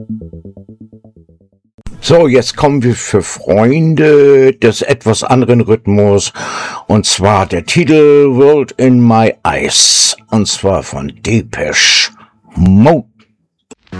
So, jetzt kommen wir für Freunde des etwas anderen Rhythmus, und zwar der Titel World in My Eyes, und zwar von Depeche Mode.